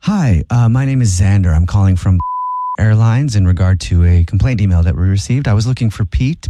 Hi, my name is Xander. I'm calling from Airlines in regard to a complaint email that we received. I was looking for Pete.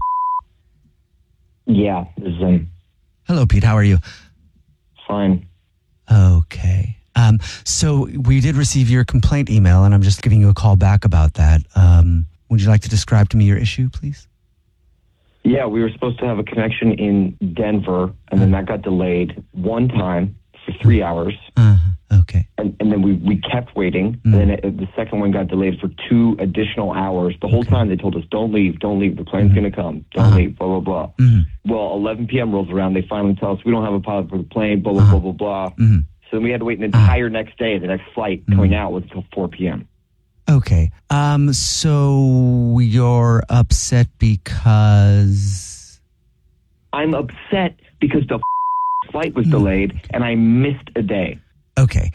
Yeah, this is him. Hello, Pete. How are you? Fine. Okay. So we did receive your complaint email, and I'm just giving you a call back about that. Would you like to describe to me your issue, please? Yeah, we were supposed to have a connection in Denver, and then that got delayed one time for 3 hours. Okay. And then we kept waiting, and then the second one got delayed for 2 additional hours. The whole time they told us, don't leave, the plane's going to come, don't leave, blah, blah, blah. Well, 11 p.m. rolls around, they finally tell us, we don't have a pilot for the plane, blah, blah, blah, blah, blah. So then we had to wait an entire next day. The next flight coming out was until 4 p.m. Okay. So you're upset because... I'm upset because the flight was delayed, and I missed a day. Okay.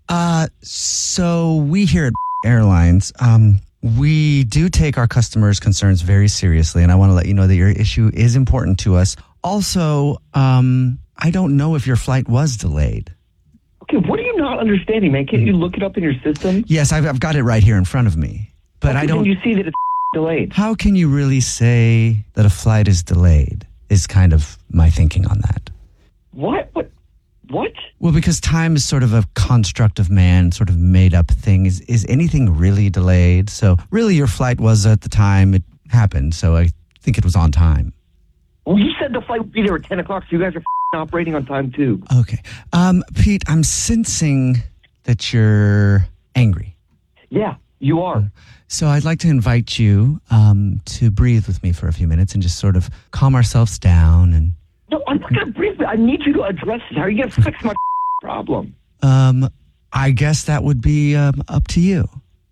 So we here at Airlines, we do take our customers' concerns very seriously, and I want to let you know that your issue is important to us. Also, I don't know if your flight was delayed. Okay, what are you not understanding, man? Can't you look it up in your system? Yes, I've got it right here in front of me. But okay, I don't... Then you see that it's delayed. How can you really say that a flight is delayed is kind of my thinking on that. What? Well, because time is sort of a construct of man, sort of made up thing. Is anything really delayed? So really your flight was at the time it happened. So I think it was on time. Well, you said the flight would be there at 10 o'clock, so you guys are operating on time too. Okay. Pete, I'm sensing that you're angry. Yeah, you are. So I'd like to invite you to breathe with me for a few minutes and just sort of calm ourselves down. And no, I'm not going to breathe. I need you to address this. How are you going to fix my problem? I guess that would be up to you.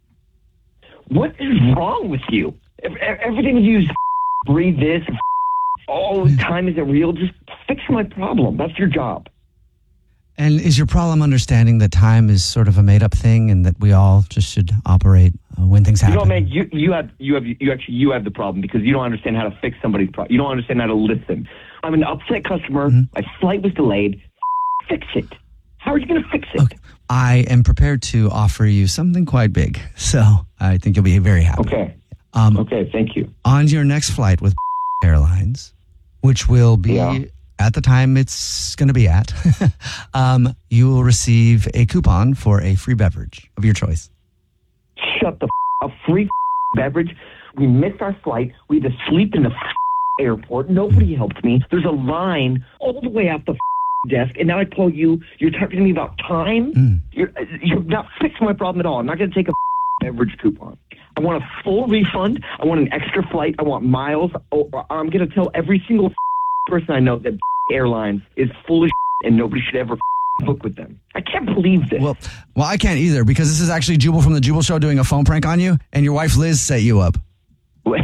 What is wrong with you? Everything you use, breathe this, all the time isn't real. Just fix my problem. That's your job. And is your problem understanding that time is sort of a made-up thing, and that we all just should operate when things happen? You know, man, you have the problem because you don't understand how to fix somebody's problem. You don't understand how to listen. I'm an upset customer. My flight was delayed. Fix it. How are you going to fix it? Okay. I am prepared to offer you something quite big, so I think you'll be very happy. Okay. Okay, thank you. On your next flight with Airlines, which will be at the time it's going to be at, you will receive a coupon for a free beverage of your choice. Shut the a free beverage? We missed our flight. We had to sleep in the airport. Nobody helped me. There's a line all the way out the desk, and now I call you. You're talking to me about time? You're not fixing my problem at all. I'm not going to take a beverage coupon. I want a full refund. I want an extra flight. I want miles. I'm going to tell every single person I know that Airlines is full of and nobody should ever book with them. I can't believe this. Well, I can't either, because this is actually Jubal from the Jubal Show doing a phone prank on you, and your wife Liz set you up. What?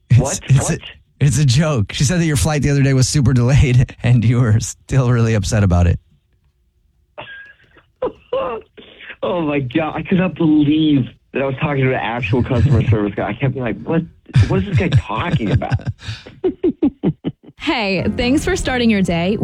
It's a joke. She said that your flight the other day was super delayed, and you were still really upset about it. Oh my God! I could not believe that I was talking to an actual customer service guy. I kept being like, what is this guy talking about? Hey, thanks for starting your day